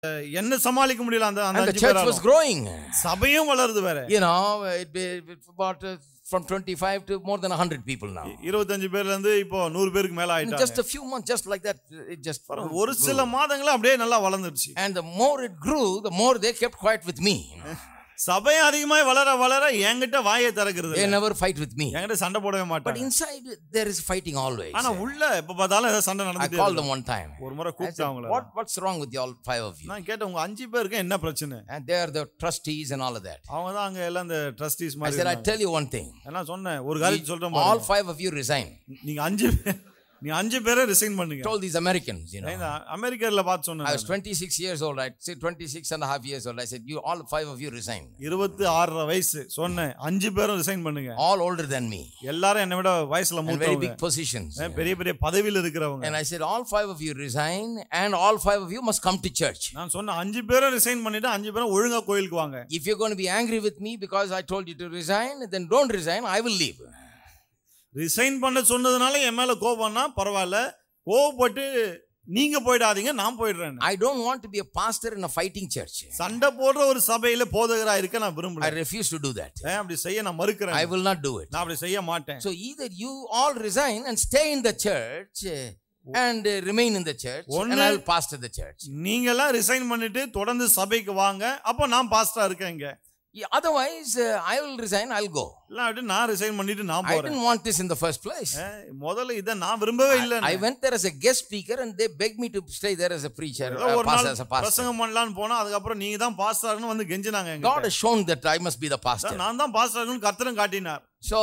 என்ன சமாளிக்க முடியல அந்த And the அஞ்சு church was பேராலும். growing. சபையும் வளருது வேற. You know, it's about from 25 to more than 100 people now. 25 பேர்ல இருந்து இப்போ 100 பேருக்கு மேல In ஆயிட்டாங்க. just a few months, just like that, it just ஒரு சில மாதங்கள அப்படியே நல்லா வளர்ந்துருச்சு. And the more it grew, the more they kept quiet with me. சபை அதிகமாய் வளர வளர என்கிட்ட வாயை திறக்கிறது They இல்ல. never fight with me. என்கிட்ட சண்டை போடவே But மாட்டாங்க. inside there is fighting always. ஆனா உள்ள எப்ப பார்த்தாலும் ஏதோ சண்டை I நடந்துட்டே called them இருக்கு. one time. ஒரு முறை I கூப்பிட்டு said, அவங்கள. what's wrong with you all 5 of you? நான் கேட்டேன் உங்க 5 பேருக்கு என்ன பிரச்சனை? And they are the trustees and all of that. அவங்க தான் அங்க எல்லாம் அந்த ட்ரஸ்டீஸ் I மாதிரி said, I இருந்தாங்க. tell you one thing. நான் சொன்னேன் ஒரு காரியம் சொல்றேன் All பாருங்க. 5 of you resign. நீங்க 5 பேரை ரிசைன் பண்ணுங்க. Told these Americans, you know. நான் அமெரிக்கர்ல பார்த்து I சொன்னேன். was 26 years old. I said 26 and a half years old. I said, you all 5 of you resign. 26 வயசு சொன்னேன் 5 பேரும் ரிசைன் பண்ணுங்க. All older than me. எல்லாரும் என்னை விட வயசுல And very மூத்தவங்க. big positions. பெரிய பெரிய பதவியில இருக்கிறவங்க. And I said, all 5 of you resign and all 5 of you must come to church. நான் சொன்ன 5 பேரும் ரிசைன் பண்ணிட்டு 5 பேரும் ஒழுங்கா கோயிலுக்கு வாங்க. If you're going to be angry with me because I told you to resign, then don't resign. I will leave. Resign பண்ண சொன்னதுனால என் மேல கோபம்னா பரவாயில்ல. கோபப்பட்டு நீங்க போயிடாதீங்க நான் போயிடுறேன். I don't want to be a pastor in a fighting church. சண்டை போடுற ஒரு சபையில போதகரா இருக்க நான் விரும்பல. I refuse to do that. அப்படி செய்ய நான் மறுக்கிறேன். I will not do it. நான் அப்படி செய்ய மாட்டேன். So either you all resign and stay in the church and remain in the church and I will pastor the church. நீங்க எல்லாம் resign பண்ணிட்டு தொடர்ந்து சபைக்கு வாங்க. அப்ப நான் பாஸ்டரா இருக்கேன் இங்க. Otherwise I will resign, I'll go. இல்ல நான் ரிசைன் பண்ணிட்டு நான் I போறேன். didn't want this in the first place. முதல்ல இத நான் விரும்பவே இல்ல. I went there as a guest speaker and they begged me to stay there as a preacher, ஒரு நாள் as a pastor. பிரசங்கம் பண்ணலாம்னு போனா அதுக்கு அப்புறம் நீங்க தான் பாஸ்டர்னு வந்து கெஞ்சினாங்க எங்க. God has shown that I must be the pastor. நான் தான் பாஸ்டர்னு கர்த்தரும் காட்டினார். So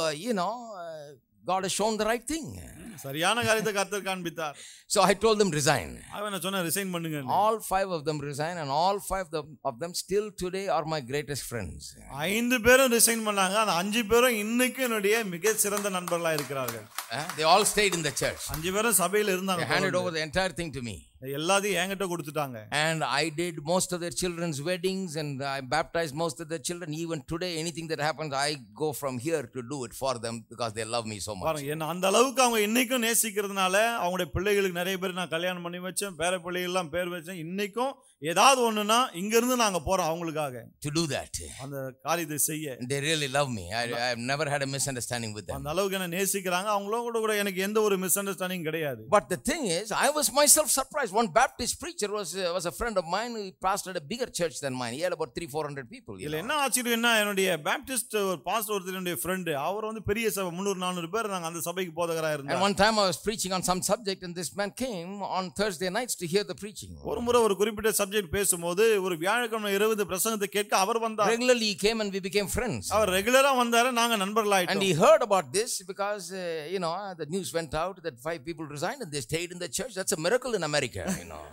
God has shown the right thing. சரியான காரியத்தை கர்த்தர் காண்பித்தார். So I told them resign. அவன் சொன்னா ரிசைன் பண்ணுங்க. All 5 of them resign and all 5 of them still today are my greatest friends. 5 பேரும் ரிசைன் பண்ணாங்க. அந்த 5 பேரும் இன்னைக்கு என்னுடைய மிக சிறந்த நண்பர்களா இருக்கிறார்கள். They all stayed in the church. 5 பேரும் சபையில இருந்தாங்க. They handed over the entire thing to me. எல்லாத்தையும் என்கிட்ட கொடுத்துட்டாங்க. And I did most of their children's weddings and I baptized most of their children. Even today anything that happens I go from here to do it for them because they love me so much. பாருங்க என்ன அந்த அளவுக்கு அவங்க இன்னைக்கும் நேசிக்கிறதுனால அவங்களுடைய பிள்ளைகளுக்கு நிறைய பேர் நான் கல்யாணம் பண்ணி வச்சேன். பேர பிள்ளைகள் எல்லாம் பேர் வச்சேன். இன்னைக்கும் ஏதாவது ஒண்ணுனா இங்க இருந்து நாங்க போறோம் அவங்களுக்காக. To do that. அந்த காரியத்தை செய்ய. They really love me. I have never had a misunderstanding with them. அந்த அளவுக்கு என்ன நேசிக்கிறாங்க. அவங்களோட கூட எனக்கு எந்த ஒரு மிஸ்அண்டர்ஸ்டாண்டிங் கிடையாது. But the thing is I was myself surprised. One Baptist preacher was a friend of mine who pastored a bigger church than mine. He had about 300-400 people. இல்ல என்ன ஆச்சரியம் என்ன என்னுடைய பாப்டிஸ்ட் ஒரு பாஸ்டர் ஒருத்தருடைய friend அவர் வந்து பெரிய சபை 300-400 பேர் நாங்க அந்த சபைக்கு போதகரா இருந்தாங்க. And one time I was preaching on some subject and this man came on Thursday nights to hear the preaching. ஒரு முறை ஒரு குறிப்பிட்ட சப்ஜெக்ட் பேசும்போது ஒரு வியாழக்கிழமை இரவு இந்த பிரசங்கத்தை கேட்க அவர் வந்தார். Regularly he came and we became friends. அவர் ரெகுலரா வந்தாரு நாங்க நண்பர்களாயிட்டோம். And he heard about this because the news went out that 5 people resigned and they stayed in the church. That's a miracle in America,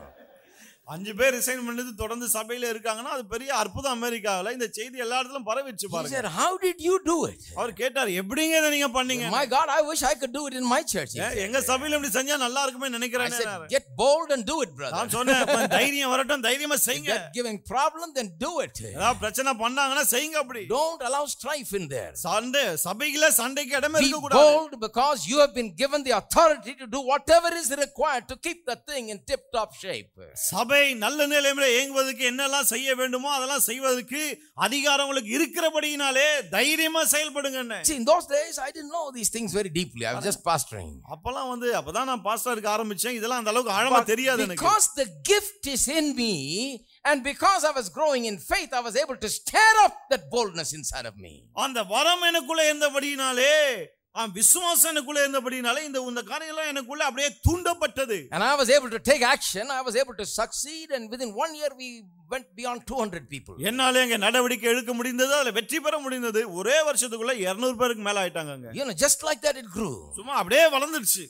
5 பேர் resign பண்ணிட்டு தொடர்ந்து சபையில இருக்காங்கன்னா அது பெரிய அற்புதம் அமெரிக்காவுல. இந்த செய்தி எல்லா இடத்துலயும் பரவிச்சு He பாருங்க. said, how did you do it? அவர் கேட்டார் எப்படிங்க இத நீங்க பண்ணீங்க? My God, I wish I could do it in my church. எங்க சபையில இப்படி செஞ்சா நல்லா இருக்குமே I நினைக்கிறேன். said, get bold and do it, brother. நான் சொன்னேன் தைரியம் வரட்டும் தைரியமா செய்யுங்க. Get giving problem then do it. ஏதாவது பிரச்சனை பண்ணாங்கன்னா செய்யுங்க அப்படி. Don't allow strife in there. சபையில சண்டைக்கு இடமே இருக்க Be கூடாது. bold because you have been given the authority to do whatever is required to keep the thing in tip top shape. சபை நல்ல நிலைமையில இயங்குவதற்கு என்னெல்லாம் செய்ய வேண்டுமோ அதெல்லாம் செய்வதற்கு அதிகாரம் உங்களுக்கு இருக்கிறபடியினாலே தைரியமா செயல்படுங்க. See, in those days I didn't know these things very deeply. I was just pastoring. அப்பதான் நான் பாஸ்டரா இருக்க ஆரம்பிச்சேன். இதெல்லாம் அந்த அளவுக்கு ஆழமா தெரியாது எனக்கு. Because the gift is in me and because I was growing in faith I was able to stir up that boldness inside of me. அந்த வரம் எனக்குள்ள இருந்தபடியினாலே விசுவாசம் எனக்குள்ள இருந்தபடினால இந்த காரியெல்லாம் எனக்குள்ள அப்படியே தூண்டப்பட்டது. And I was able to take action. I was able to succeed and within 1 year we went beyond 200 people. என்னால அங்க நடவடிக்கை எடுக்க முடிந்தது. அதுல வெற்றி பெற முடிந்தது. ஒரே வருஷத்துக்குள்ள 200 பேருக்கு மேல ஆயிட்டாங்க. Just like that it grew. சும்மா அப்படியே வளர்ந்துருச்சு.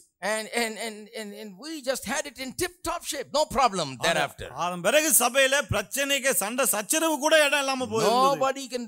And we just had it in tip top shape. No problem thereafter. அதன் பிறகு சபையில பிரச்சனைக்கு சண்டை சச்சரவு கூட இடம் இல்லாம போயிடுது. Nobody can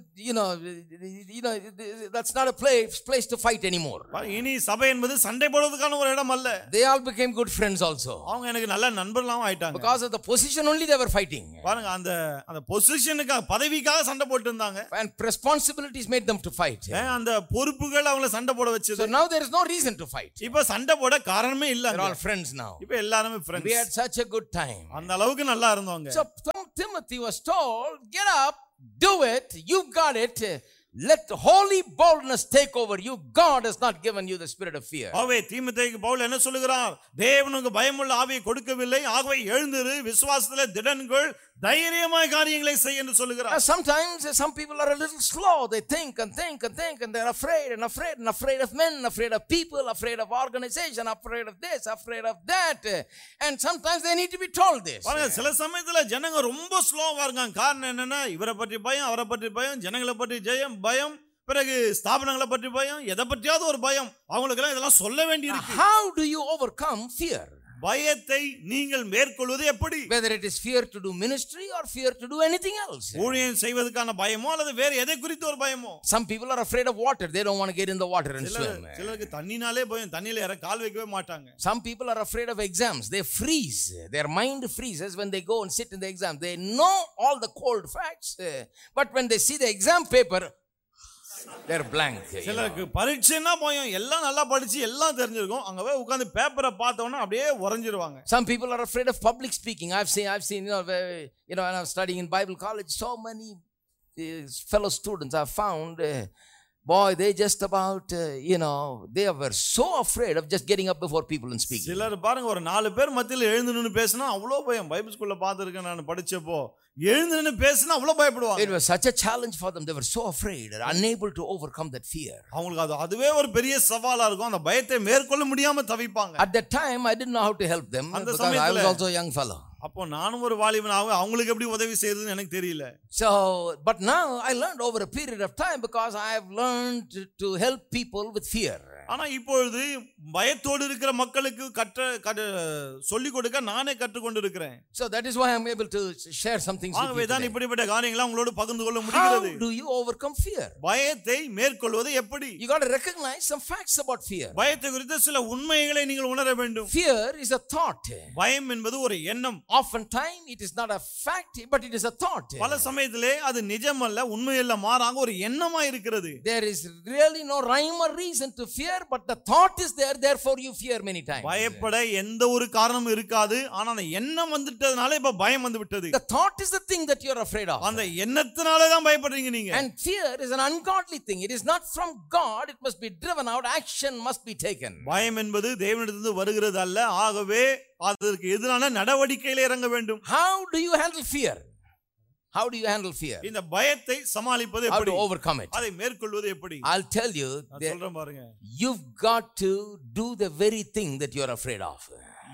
that's not a place to fight anymore. இனி சபை என்பது சண்டை போடுறதுக்கான ஒரு இடம் அல்ல. They all became good friends also. அவங்க எனக்கு நல்ல நண்பர்களாம் ஆயிட்டாங்க. Because of the position only they were fighting. பாருங்க அந்த பொசிஷனுக்கு பதவிக்காக சண்டை போட்டு இருந்தாங்க. And responsibilities made them to fight. அந்த பொறுப்புகள் அவங்கள சண்டை போட வச்சது. So now there is no reason to fight. இப்ப சண்டை போட காரணமே இல்ல. They're all friends now. இப்ப எல்லாரும் friends. We had such a good time. அந்த அளவுக்கு நல்லா இருந்தோங்க. So Timothy was told, get up, do it, you got it. Let holy boldness take over you. God has not given you the spirit of fear. ஆவே தீமோத்தேயுக்கு பவுல் என்ன சொல்லுகிறார்? தேவனுக்கு பயமுள்ள ஆவியை கொடுக்கவில்லை, ஆகவே எழுந்திரு, விசுவாசத்திலே திடன்கொள், தைரியமாய் காரியங்களை செய் என்று சொல்லுகிறார். Sometimes some people are a little slow. They think and they're afraid of men, afraid of people, afraid of organization, afraid of this, afraid of that. And sometimes they need to be told this. பாருங்க, சில சமயத்துல ஜனங்க ரொம்ப ஸ்லோவா இருக்காங்க. காரணம் என்னன்னா, இவரை பற்றி பயம், அவரை பற்றி பயம், ஜனங்களை பற்றி பயம், பிறகு ஸ்தாபனங்களை பற்றி பயம், எதை பற்றியாவது ஒரு பயம். அவங்களுக்கெல்லாம் இதெல்லாம் சொல்ல வேண்டியிருக்கு. How do you overcome fear? பயத்தை நீங்கள் மேற்கொள்வது எப்படி? Whether it is fear to do ministry or fear to do anything else. ஊழியம் செய்வதற்கான பயமோ அல்லது வேற எதை குறித்து ஒரு பயமோ? Some people are afraid of water. They don't want to get in the water and swim. சிலருக்கு தண்ணினாலே பயம், தண்ணியில இறங்க கால் வைக்கவே மாட்டாங்க. Some people are afraid of exams. They freeze. Their mind freezes when they go and sit in the exam. They know all the cold facts, but when they see the exam paper, they're blank. சிலருக்கு பரீட்சைனா பயம், எல்லாம் நல்லா படிச்சு எல்லாம் தெரிஞ்சிருக்கும், அங்க போய் உட்கார்ந்து பேப்பரை பார்த்தவொன்னே அப்படியே உறைஞ்சிருவாங்க. Some people are afraid of public speaking. I've seen when I was studying in Bible college, so many fellow students I found, boy, they just about they were so afraid of just getting up before people and speaking. சிலர் பாருங்க, ஒரு 4 பேர் மத்தியில எழுந்து நின்னு பேசினா அவ்வளோ பயம். பைபிள் ஸ்கூல்ல பார்த்திருக்கேன் நான் படிச்சப்போ, எழுந்து நின்னு பேசினா அவ்வளோ பயப்படுவாங்க. It was such a challenge for them. They were so afraid, unable to overcome that fear. அவங்களுக்கு அதுவே ஒரு பெரிய சவாலா இருக்கும். அந்த பயத்தை மேற்கொள்ள முடியாம தவிப்பாங்க. At that time I didn't know how to help them because I was also a young fellow. அப்போ நானும் ஒரு வாலிபன், அவங்களுக்கு எப்படி உதவி செய்யறதுன்னு எனக்கு தெரியல. So but now I learned over a period of time because I have learned to help people with fear. ஆனா இப்பொழுது பயத்தோடு இருக்கிற மக்களுக்கு சொல்லிக் கொடுக்க நானே கற்றுக்கொண்டு இருக்கிறேன். So that is why I am able to share some things with you. ஆகவே தான் இப்படிப்பட்ட காரியங்களை உங்களோடு பகிர்ந்து கொள்ள முடிகிறது. How do you overcome fear? பயத்தை மேற்கொள்வது எப்படி? You got to recognize some facts about fear. பயத்தை குறித்து சில உண்மைகளை நீங்கள் உணர வேண்டும். Fear is a thought. பயம் என்பது ஒரு எண்ணம். Oftentimes it is not a fact, but it is a thought. பல சமயத்திலே அது நிஜமல்ல, உண்மையல்ல, மாறாக ஒரு எண்ணமா இருக்கிறது. There is really no rhyme or reason to fear, but the thought is there, therefore you fear many times. பயப்பட எந்த ஒரு காரணமும் இருக்காது, ஆனா அந்த எண்ணம் வந்துட்டதனால இப்ப பயம் வந்து விட்டது. The thought is the thing that you are afraid of. அந்த எண்ணத்தினால தான் பயப்படுறீங்க நீங்க. And fear is an ungodly thing. It is not from God. It must be driven out. Action must be taken. பயம் என்பது தேவனிடத்திலிருந்து வருகிறது அல்ல, ஆகவே அதற்கு எதிரான நடவடிக்கையில இறங்க வேண்டும். How do you handle fear? How do you handle fear? இந்த பயத்தை சமாளிப்பது எப்படி? How to overcome it? அதை மேற்கொள்வது எப்படி? I'll tell you. சொல்றேன் பாருங்க. You've got to do the very thing that you are afraid of.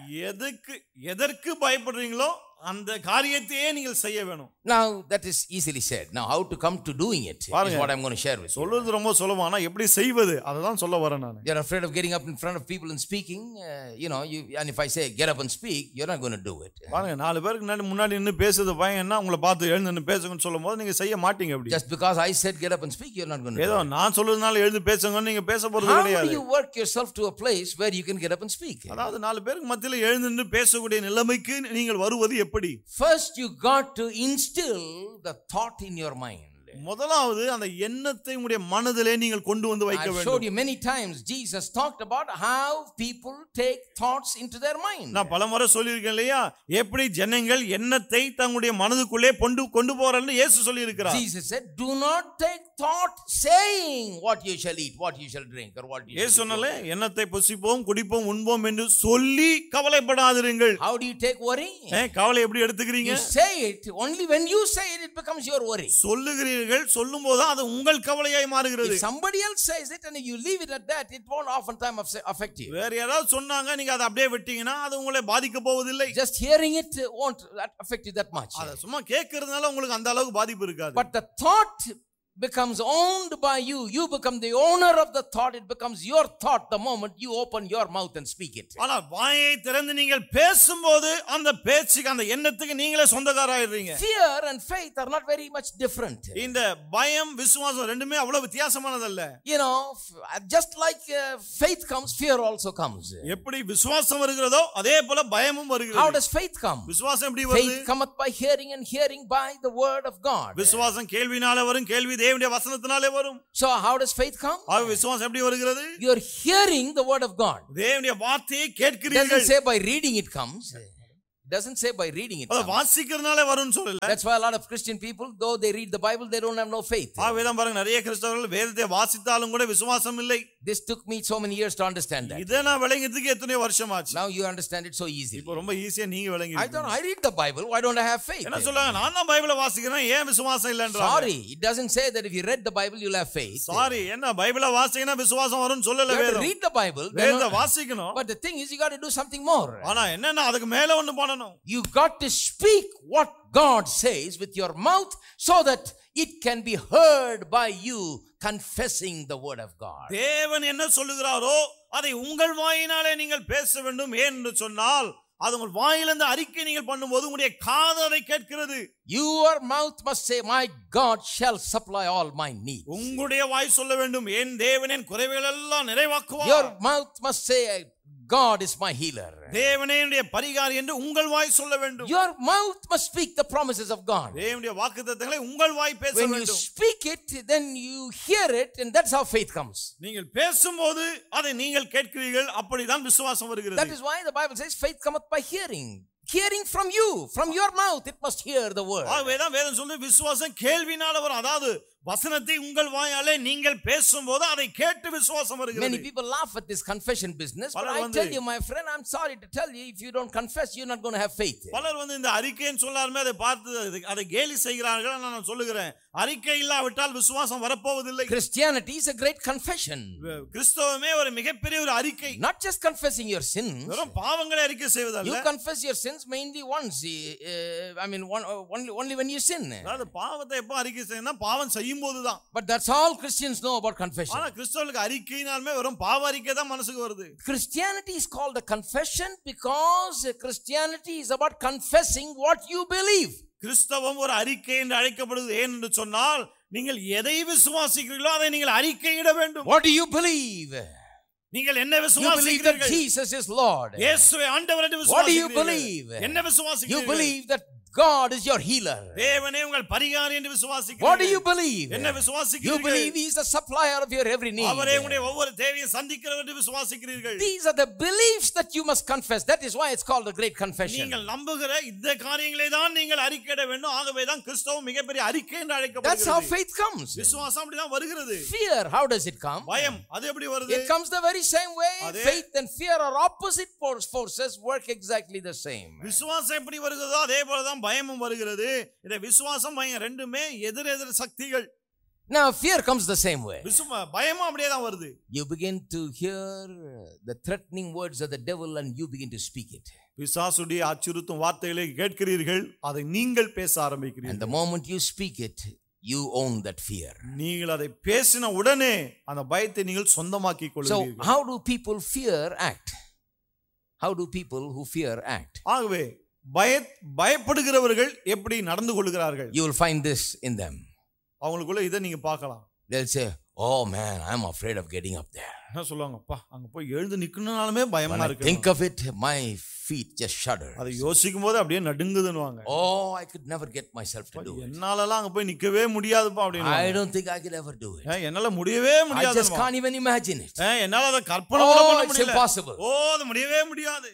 எதற்கு பயப்படுறீங்களோ அந்த காரியத்தையே நீங்கள் செய்ய வேணும். Now that is easily said. Now how to come to doing it is what I'm going to share with you. சொல்றது ரொம்ப சுலபம், ஆனா எப்படி செய்வது அததான் சொல்ல வரேன் நான். You're afraid of getting up in front of people and speaking, and if I say get up and speak, you're not going to do it. பாருங்க, 4 பேருக்கு முன்னாடி நின்னு பேசுறது பயம் என்ன, உங்களை பார்த்து எழுந்து நின்னு பேசுங்கன்னு சொல்லும்போது நீங்க செய்ய மாட்டீங்க. அப்படி just because I said get up and speak, you're not going to. ஏதோ நான் சொல்றதுனால எழுந்து பேசுங்கன்னு நீங்க பேச போறது கிடையாது. How do you work yourself to a place where you can get up and speak? அதாவது 4 பேருக்கு மத்தியில எழுந்து நின்னு பேசக்கூடிய நிலைமைக்கு நீங்கள் வருவது எப்படி? First you got to instill the thought in your mind. முதலாவது அந்த எண்ணத்தை உங்களுடைய மனதிலே நீங்கள் கொண்டு வந்து வைக்க வேண்டும். I showed you many times Jesus talked about how people take thoughts into their mind. நான் பலமுறை சொல்லியிருக்கேன் இல்லையா, எப்படி ஜனங்கள் எண்ணத்தை தங்களுடைய மனதுக்குள்ளே கொண்டு போறான்னு இயேசு சொல்லி இருக்கிறார். Jesus said, do not take thought saying what you shall eat, what you shall drink, or what you shall. இயேசு சொன்னாலே, எண்ணத்தை புசிப்போம், குடிப்போம், உண்போம் என்று சொல்லி கவலைப்படாதிருங்கள். How do you take worry? கவலை எப்படி எடுத்துக்கிறீங்க? You say it, only when you say it, it becomes your worry. சொல்லுகிறீர்கள், சொல்லும்போது அது உங்கள் கவலையாய் மாறுகிறது. If somebody else says it and you leave it at that, it won't oftentimes affect you. வேற யாராவது சொன்னாங்க, நீங்க அதை அப்படியே விட்டீங்கன்னா அது உங்களை பாதிக்க போவதில்லை. Just hearing it won't affect you that much. அத சும்மா கேட்கிறதுனால உங்களுக்கு அந்த அளவுக்கு பாதிப்பு இருக்காது. But the thought becomes owned by you. You become the owner of the thought. It becomes your thought the moment you open your mouth and speak it. ஆனா வாயை திறந்து நீங்கள் பேசும்போது அந்த பேச்சுக்கு, அந்த எண்ணத்துக்கு நீங்களே சொந்தக்காரராயிடுறீங்க. Fear and faith are not very much different. இந்த பயம் விசுவாசம் ரெண்டுமே அவ்வளவு வித்தியாசமானதல்ல. Just like faith comes, fear also comes. எப்படி விசுவாசம் வருகிறதோ அதே போல பயமும் வருகிறது. How does faith come? விசுவாசம் எப்படி வருது? Faith cometh by hearing and hearing by the word of God. விசுவாசம் கேள்வினால வரும், கேள்வி தேவனுடைய வசனத்தினாலே வரும். So how does faith come? விசுவாசம் எப்படி வருகிறது? You are hearing the word of God. தேவனுடைய வார்த்தையை It கேட்கிறீர்கள். doesn't say by reading it comes. It doesn't say by reading it அது comes. வாசிக்கிறதுனால வரும்னு சொல்லல. That's why a lot of Christian people, though they read the Bible, they don't have no faith. வேதம் பாருங்க, நிறைய கிறிஸ்தவர்கள் வேதத்தை வாசித்தாலும் கூட விசுவாசம் இல்லை. This took me so many years to understand that. இத நான் விளங்கிறதுக்கு எத்தனை வருஷம் ஆச்சு. Now you understand it so easily. இப்போ ரொம்ப ஈஸியா நீங்க விளங்குறீங்க. I thought I read the Bible, why don't I have faith? என்ன சொல்றாங்க, நான் தான் பைபிளை வாசிக்கிறேன், ஏன் விசுவாசம் இல்லன்றாங்க. Sorry, it doesn't say that if you read the Bible you'll have faith. Sorry, என்ன பைபிளை வாசிக்கினா விசுவாசம் வரும்னு சொல்லல You have to வேதம். read the Bible. வேதத்தை வாசிக்கணும். But the thing is you got to do something more. ஆனா என்னன்னா அதுக்கு மேல ஒன்னு பண்ணணும். You got to speak what God says with your mouth so that it can be heard by you confessing the word of God. தேவன் என்ன சொல்லுகிறாரோ அதை உங்கள் வாயினாலே நீங்கள் பேச வேண்டும் என்று சொன்னால் அது உங்கள் வாயிலிருந்து அறிக்கை நீங்கள் பண்ணும்போது உங்களுடைய காது அதை கேட்கிறது. Your mouth must say, my God shall supply all my needs. உங்களுடைய வாய் சொல்ல வேண்டும், என் தேவன் என் குறைவுகள் எல்லாம் நிறைவாக்குவார். Your mouth must say, God is my healer. தேவனே என்னுடைய பரிகாரி என்று உங்கள் வாய் சொல்ல வேண்டும். Your mouth must speak the promises of God. தேவனுடைய வாக்குத்தத்தங்களை உங்கள் வாய் பேச வேண்டும். When you speak it, then you hear it, and that's how faith comes. நீங்கள் பேசும்போது அதை நீங்கள் கேட்கிறீர்கள், அப்படிதான் விசுவாசம் வருகிறது. That is why the Bible says faith cometh by hearing. Hearing from you, from your mouth, it must hear the word. ஆகவேதான் வேதம் சொல்லுது விசுவாசம் கேள்வினால வரும். அதாவது வசனத்தை உங்கள் வாயாலே நீங்கள் பேசும்போது அதை கேட்டு விசுவாசம் வருகிறது. Many people laugh at this confession business, but I tell you, my friend, I'm sorry to tell you, if you don't confess, you're not going to have faith. பலர் இந்த அறிக்கைன்னு சொல்லாருமே அதை பார்த்து அதை கேலி செய்கிறார்கள். நான் சொல்லுகிறேன், அறிக்கை இல்லாவிட்டால் விசுவாசம் வரப்போவதில்லை. Christianity is a great confession. கிறிஸ்தவமே ஒரு மிகப்பெரிய ஒரு அறிக்கை. Not just confessing your sins. வெறும் பாவங்களை அறிக்கை செய்வதல்ல. You confess your sins mainly once. Only when you sin. அதாவது பாவத்தை எப்ப அறிக்கை செய்யணும்னா பாவம் செய்யும்போதுதான். But that's all Christians know about confession. ஆனா கிறிஸ்தவர்களுக்கு அறிக்கையினாலுமே வெறும் பாவ அறிக்கை தான் மனசுக்கு வருது. Christianity is called a confession because Christianity is about confessing what you believe. கிறிஸ்தவம் ஒரு அறிக்கை என்று அழைக்கப்படுவது ஏன் என்று சொன்னால் நீங்கள் எதை விசுவாசிக்கிறீர்களோ அதை நீங்கள் அறிக்கையிட வேண்டும். What do you believe? நீங்கள் என்ன விசுவாசிக்கிறீர்கள்? You believe that Jesus is Lord. இயேசுவே ஆண்டவர் என்று விசுவாசிக்கிறீர்கள். What do you believe? என்ன விசுவாசிக்கிறீர்கள்? You believe that God is your healer. தேவனே உங்கள் பரிகாரி என்று விசுவாசிக்கிறீர்கள். What do you believe? என்ன விசுவாசிக்கிறீர்கள்? You believe he is the supplier of your every need. அவரே உங்களுடைய ஒவ்வொரு தேவையை சந்திக்கிறவர் என்று விசுவாசிக்கிறீர்கள். These are the beliefs that you must confess. That is why it's called a great confession. நீங்கள் நம்புகிற இந்த காரியங்களை தான் நீங்கள் அறிக்கையிட வேண்டும். ஆகவே தான் கிறிஸ்தவம் மிகப்பெரிய அறிக்கை என்று அழைக்கப்படுகிறது. That's how faith comes. விசுவாசம் அப்படி தான் வருகிறது. Fear, how does it come? பயம் அது எப்படி வருது? It comes the very same way. Faith and fear are opposite forces, work exactly the same. விசுவாசம் எப்படி வருகிறதோ அதே போல தான் பயமும் வருகிறது. இந்த விசுவாசம் பயம் ரெண்டுமே எதிரெதிர் சக்திகள். Now fear comes the same way. பயமும் அப்படியே தான் வருது. You begin to hear the threatening words of the devil and you begin to speak it. பிசாசுடைய அச்சுறுத்தும் வார்த்தைகளை கேட்கிறீர்கள், அதை நீங்கள் பேச ஆரம்பிக்கிறீர்கள். And the moment you speak it, you own that fear. நீங்கள் அதை பேசின உடனே அந்த பயத்தை நீங்கள் சொந்தமாக்கிக் கொள்கிறீர்கள். So how do people fear act? How do people who fear act? ஆகவே பயப்படுகிறவர்கள் எப்படி நடந்து கொள்கிறார்கள்? You will find this in them. அவங்களுக்குள்ள இதை நீங்க பார்க்கலாம். They'll say, oh man, I'm afraid of getting up there. என்ன சொல்லுவாங்க, அப்பா அங்க போய் எழுந்து நிக்கணும்னாலுமே பயமா இருக்கு. Think of it, my feet just shudder. அதை யோசிக்கும் போது அப்படியே நடுங்குதுன்னுவாங்க. Oh, I could never get myself to do it. என்னாலலாம் அங்க போய் நிக்கவே முடியாதுப்பா அப்படினு. I don't think I could ever do it. என்னால முடியவே முடியாது. I just can't even imagine it. என்னால அத கற்பனை கூட பண்ண முடியல. It's impossible. அது முடியவே முடியாது.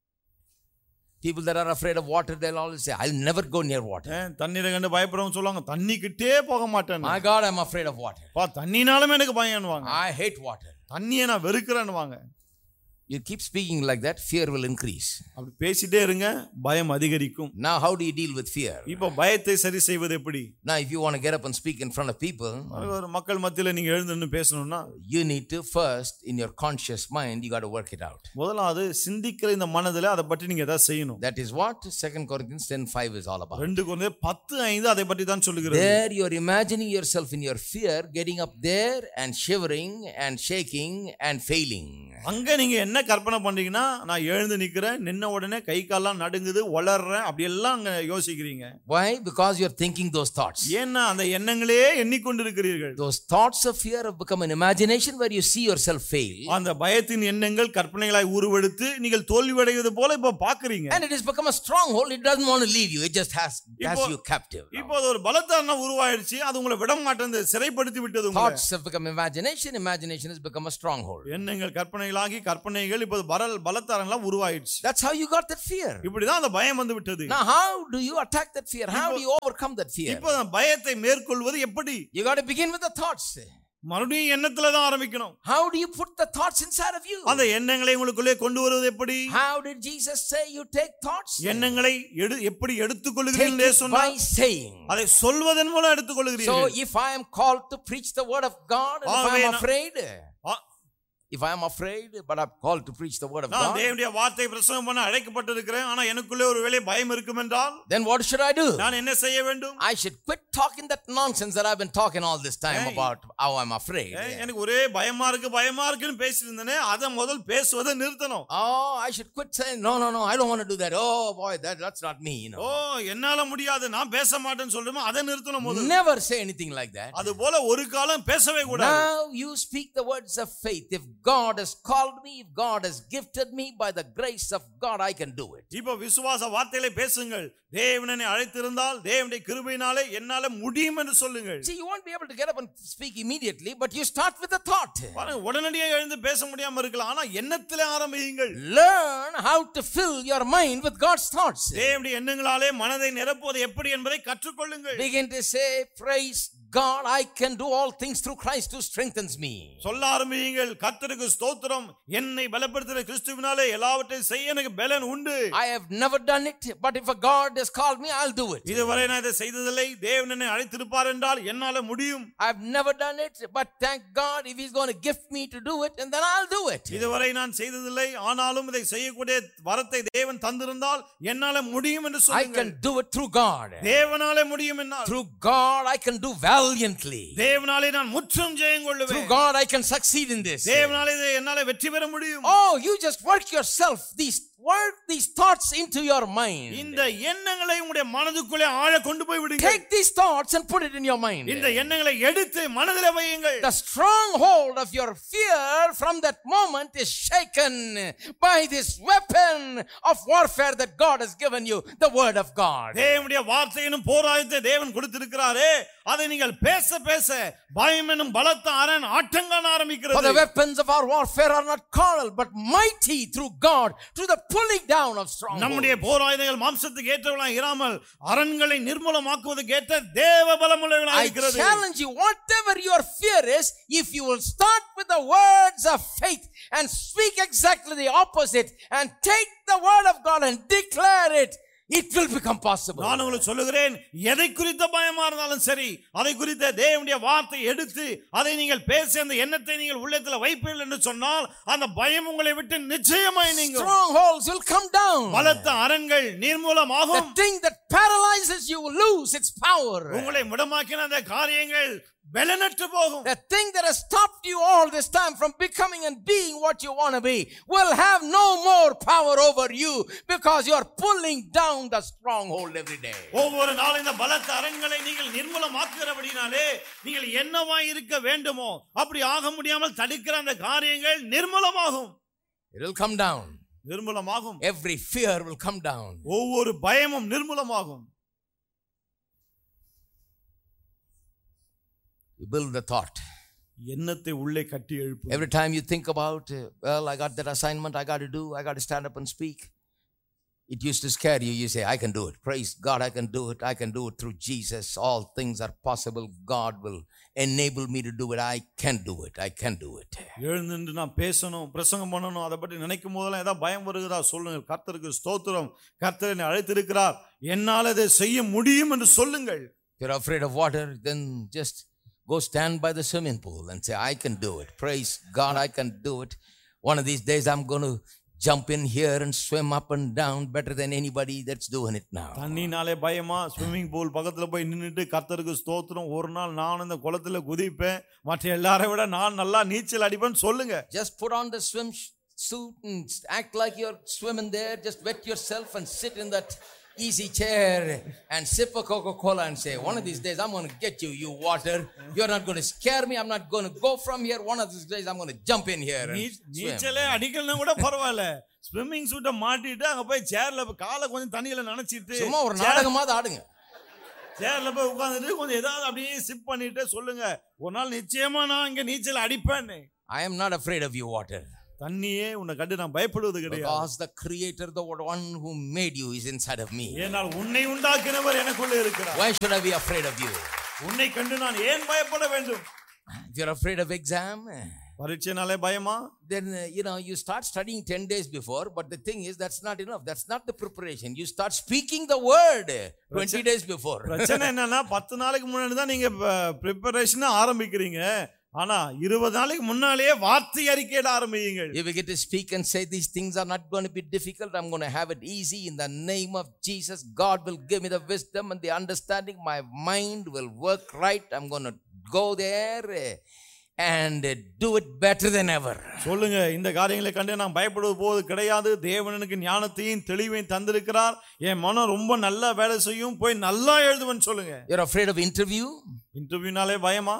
People that are afraid of water, they'll always say, I'll never go near water. தண்ணீரை கண்டு பயப்படுறவங்க சொல்லுவாங்க, தண்ணி கிட்டே போக மாட்டேன். My God, I'm afraid of water. தண்ணினாலும் எனக்கு பயம்னுவாங்க. I hate water. தண்ணியை நான் வெறுக்கிறேன்னுவாங்க. You keep speaking like that, fear will increase. அப்படி பேசிட்டே இருங்க, பயம் அதிகரிக்கும். Now how do you deal with fear? இப்போ பயத்தை சரி செய்வது எப்படி? Now if you want to get up and speak in front of people, மக்கள் மத்தியில நீங்க எழுந்து நின்னு பேசணும்னா, you need to first in your conscious mind you got to work it out. முதலாவது சிந்திக்கிற இந்த மனதில அதை பற்றி நீங்க ஏதாவது செய்யணும். That is what 2 Corinthians 10:5 is all about. 2 கொரிந்தியர் 10:5 அதை பற்றி தான் சொல்லுகிறது. There you are imagining yourself in your fear getting up there and shivering and shaking and failing. அங்க நீங்க என்ன என்ன கற்பனை பண்றீங்கன்னா, நான் எழுந்து நிக்கிறேன், நின்ன உடனே கை கால்லாம் நடுங்குது, வளர்றேன், அப்படி எல்லாம் அங்க யோசிக்கிறீங்க. Why? Because you're thinking those thoughts. ஏன்னா அந்த எண்ணங்களே எண்ணிக்கொண்டிருக்கிறீர்கள். Those thoughts of fear have become an imagination where you see yourself fail. அந்த பயத்தின் எண்ணங்கள் கற்பனைகளாய் உருவெடுத்து நீங்கள் தோல்வியடைவது போல இப்ப பாக்குறீங்க. And it has become a stronghold. It doesn't want to leave you. It just has you captive. இப்போ அது ஒரு பலத்தான உருவாயிருச்சு. அது உங்களை விட மாட்டேங்குது, சிறைப்படுத்தி விட்டது உங்களை. Thoughts have become imagination. Imagination has become a stronghold. எண்ணங்கள் கற்பனைகளாகி கற்பனைகள் இப்போ பலத்தாரங்களா உருவாயிருச்சு. That's how you got that fear. இப்படிதான் அந்த பயம் வந்து விட்டது. Now how do you attack that fear? How do you overcome that fear? இப்போ பயத்தை மேற்கொள்வது எப்படி? You got to begin with the thoughts. மறுபடியும் எண்ணத்துல தான் ஆரம்பிக்கணும். How do you put the thoughts inside of you? அந்த எண்ணங்களை உங்களுக்குள்ளே கொண்டு வருவது எப்படி? How did Jesus say you take thoughts? எண்ணங்களை எப்படி எடுத்துக்கொள்கிறீர்கள் என்று சொன்னார். By saying. அதை சொல்வதன் மூலம் எடுத்துக்கொள்கிறீர்கள். So if I am called to preach the word of God, and if I am afraid, if I am afraid, but I'm called to preach the word of God, நான் தேவனுடைய வார்த்தை பிரசங்கம் பண்ண அழைக்கப்பட்டிருக்கிறேன், ஆனா எனக்குள்ளே ஒருவேளை பயம் இருக்கும் என்றால், then what should I do? நான் என்ன செய்ய வேண்டும்? I should quit talking that nonsense that I've been talking all this time about how I'm afraid. எனக்கு ஒரே பயமா இருக்குன்னு பேசிட்டு இருந்தேனே, அத முதல் பேசுவதை நிறுத்தணும். Oh, I should quit saying no, I don't want to do that. Oh boy, that's not me, you know. ஓ, என்னால முடியாது, நான் பேச மாட்டேன்னு சொல்றேன், அத நிறுத்தணும் முதல்ல. Never say anything like that. அது போல ஒரு காலம் பேசவே கூடாது. Now you speak the words of faith. If God has called me, if God has gifted me, by the grace of God I can do it. இப்போ விசுவாச வார்த்தைகளை பேசுங்கள். தேவன் என்னை அழைத்திருந்தால் தேவனுடைய கிருபையினாலே என்னால முடியும் என்று சொல்லுங்கள். See, you won't be able to get up and speak immediately, but you start with a thought. பாருங்க, உடனடியா எழுந்து பேச முடியாம இருக்கலாம், ஆனா எண்ணத்திலே ஆரம்பியுங்கள். Learn how to fill your mind with God's thoughts. தேவனுடைய எண்ணங்களாலே மனதை நிரப்புவது எப்படி என்பதை கற்றுக்கொள்ளுங்கள். Begin to say, praise God, I can do all things through Christ who strengthens me. சொல்ல ஆரம்பியுங்கள், கர்த்தருக்கு ஸ்தோத்திரம், என்னை பலப்படுத்துகிற கிறிஸ்துவினாலே எல்லாவற்றையும் செய்ய எனக்கு பலன் உண்டு. I have never done it, but if a God has called me, I'll do it. இதுவரை நான் இதை செய்ததில்லை, தேவன் என்னை அழைத்திருப்பார் என்றால் என்னால முடியும். I've never done it, but thank God if he's going to gift me to do it, and then I'll do it. இதுவரை நான் செய்ததில்லை, ஆனாலும் இதை செய்யக்கூடிய வரத்தை தேவன் தந்திருந்தால் என்னால முடியும் என்று I சொல்லுங்கள். can do it through God. தேவனாலே முடியும் என்னால். Through God I can do valiantly. தேவனாலே நான் முற்றும் ஜெயம் கொள்ளுவேன். Through God I can succeed in this. தேவனாலே என்னால வெற்றி பெற முடியும். Oh, you just work yourself. Work these thoughts into your mind. இந்த எண்ணங்களை உங்களுடைய மனதுக்குள்ளே ஆழ கொண்டு போய் விடுங்க. Take these thoughts and put it in your mind. இந்த எண்ணங்களை எடுத்து மனதிலே வையுங்கள். The stronghold of your fear from that moment is shaken by this weapon of warfare that God has given you, the word of God. தேவனுடைய வார்த்தையினும் போராயுதத்தை தேவன் கொடுத்திருக்கிறாரே, அதை நீங்கள் பேச பேச பயம் என்னும் பலத்த அரண் ஆட்டங்கான ஆரம்பிக்கிறது. For the weapons of our warfare are not carnal but mighty through God to the pulling down of strongholds. நம்முடைய போராயுதங்கள் மாம்சத்துக்கு ஏற்றவளாய் இராமல் அரண்களை நிர்மூலமாக்குவதற்கு ஏற்ற தேவ பலமுள்ளவளாய் இருக்கிறது. I challenge you, whatever your fear is, if you will start with the words of faith and speak exactly the opposite and take the word of God and declare it, it will become possible. நான் உங்களுக்கு சொல்லுகிறேன், எதை குறித்த பயமா இருந்தாலும் சரி, அதை குறித்த தேவனுடைய வார்த்தை எடுத்து அதை நீங்கள் பேசி அந்த எண்ணத்தை நீங்கள் உள்ளத்தில் வைப்பீர்கள் என்று சொன்னால் அந்த பயம் உங்களை விட்டு நிச்சயமாய் நீங்கும். Strongholds will come down. பலத்த அரண்கள் நிர்மூலமாகும். The thing that paralyzes you will lose its power. உங்களை முடமாக்கின அந்த காரியங்கள் பலனற்று போகும். The thing that has stopped you all this time from becoming and being what you want to be will have no more power over you because you are pulling down the stronghold every day. ஒவ்வொரு நாளும் இந்த பலத்த அரண்களை நீங்கள் நிர்மூலமாக்குகிறபடினாலே நீங்கள் என்னவாய் இருக்க வேண்டுமோ அப்படி ஆக முடியாமல் தடுக்கிற அந்த காரியங்கள் நிர்மூலமாகும். It will come down. நிர்மூலமாகும். Every fear will come down. ஒவ்வொரு பயமும் நிர்மூலமாகும். You build the thought. எண்ணத்தை உள்ளே கட்டி எழுப்பு. Every time you think about, well, I got that assignment I got to do, I got to stand up and speak. It used to scare you. You say, I can do it. Praise God, I can do it. I can do it through Jesus. All things are possible. God will enable me to do it. I can do it. I can do it. எழுந்து நான் பேசணும், பிரசங்கம் பண்ணணும், அதை பற்றி நினைக்கும் போதெல்லாம் ஏதாவது பயம் வருகிறதா சொல்லுங்கள். கர்த்தருக்கு ஸ்தோத்திரம், கர்த்தர் என்னை அழைத்திருக்கிறார், என்னால் அதை செய்ய முடியும் என்று சொல்லுங்கள். If you're afraid of water, then just go stand by the swimming pool and say, I can do it. Praise God, I can do it. One of these days I'm going to jump in here and swim up and down better than anybody that's doing it now. தண்ணினாலே பயமா swimming pool பக்கத்துல போய் நின்னுட்டு கர்த்தருக்கு ஸ்தோத்திரம், ஒரு நாள் நான் இந்த குளத்துல குதிப்பேன், மற்ற எல்லாரை விட நான் நல்லா நீச்சல் அடிப்பேன்னு சொல்லுங்க. Just put on the suit and act like you're swimming there. Just wet yourself and sit in that easy chair and sip a Coca-Cola and say, one of these days I'm going to get you, you water. You're not going to scare me. I'm not going to go from here. One of these days I'm going to jump in here and swim. நீச்சலே அடிக்கலனா கூட பரவாயில்ல. Swimming சூட்டை மாட்டிட்டு அங்க போய் சேர்ல காலை கொஞ்சம் தண்ணியில நனைச்சிட்டு சும்மா ஒரு நாடகமாவது ஆடுங்க. சேர்ல போய் உட்கார்ந்துட்டு கொஞ்சம் ஏதாவது அப்படியே சிப் பண்ணிட்டு சொல்லுங்க, ஒரு நாள் நிச்சயமா நான் இங்க நீச்சல் அடிப்பேன்னு. I am not afraid of you, water. தண்ணியே உன்னை கண்டு நான் பயப்படுவது கிடையாது. Because the creator, the one who made you, is inside of me. ஏனால் உன்னை உண்டாக்கினவர் எனக்குள்ள இருக்கிறார். Why should I be afraid of you? உன்னை கண்டு நான் ஏன் பயப்பட வேண்டும்? If you're afraid of exam, பரீட்சைனாலே பயமா? then you start studying 10 days before, but the thing is that's not enough. That's not the preparation. You start speaking the word 20 days before. பிரச்சனை என்னன்னா 10 நாளைக்கு முன்னாடி தான் நீங்க preparation ஆரம்பிக்கிறீங்க. ஆனா 20 நாளைக்கு முன்னாலேயே வார்த்தை அறிக்கையிட ஆரம்பியுங்கள். You begin to speak and say these things are not going to be difficult. I'm going to have it easy in the name of Jesus. God will give me the wisdom and the understanding. My mind will work right. I'm going to go there and do it better than ever. சொல்லுங்க, இந்த காரியங்களை கண்டு நான் பயப்படுவது போது கிடையாது. தேவன் எனக்கு ஞானத்தையும் தெளிவையும் தந்திருக்கிறார். என் மனம் ரொம்ப நல்லா வேலை செய்யும். போய் நல்லா எழுதுவேன்னு சொல்லுங்க. You're afraid of interview? இன்டர்வியூனாலே பயமா?